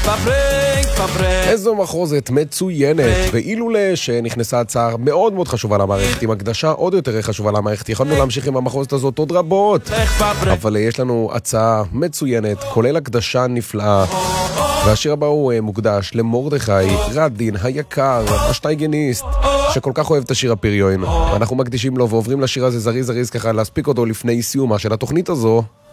איזו מחוזת מצוינת, ואילולה שנכנסה הצעה מאוד מאוד חשובה למערכת, עם הקדשה עוד יותר חשובה למערכת, יכולנו להמשיך עם המחוזת הזאת עוד רבות, אבל יש לנו הצעה מצוינת, כולל הקדשה נפלאה, והשיר הבא הוא מוקדש למורדכי רדין היקר, השטייגניסט, שכל כך אוהב את השיר הפריון, ואנחנו מקדישים לו ועוברים לשיר הזה זריז ככה להספיק אותו לפני סיומה של התוכנית הזו.